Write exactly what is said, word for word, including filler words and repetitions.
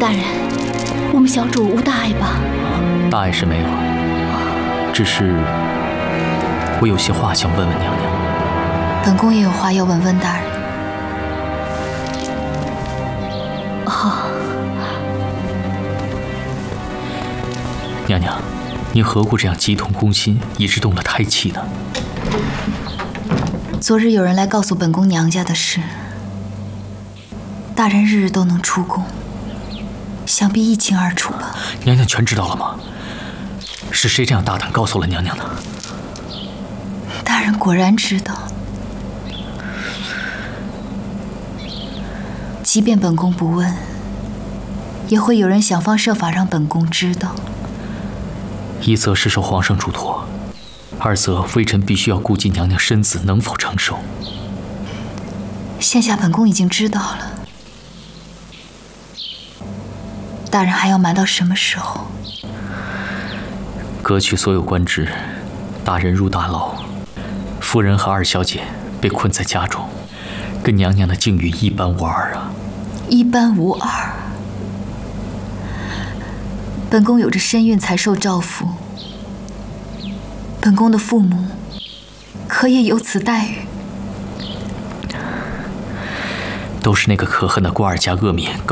大人，我们小主无大碍吧？ 大碍是没有，只是我有些话想问问娘娘。 本宫也有话要问温大人。 好， 娘娘，您何故这样急痛攻心，以致动了胎气呢？ 昨日有人来告诉本宫娘家的事，大人日日都能出宫，想必一清二楚吧？ 娘娘全知道了吗？是谁这样大胆告诉了娘娘呢？ 大人果然知道。即便本宫不问，也会有人想方设法让本宫知道。 一则是受皇上嘱托，二则微臣必须要顾及娘娘身子能否承受。 现下本宫已经知道了，大人还要瞒到什么时候？ 革去所有官职，大人入大牢，夫人和二小姐被困在家中，跟娘娘的境遇一般无二啊！ 一般无二。本宫有着身孕才受诏服，本宫的父母可也有此待遇？ 都是那个可恨的瓜尔佳恶民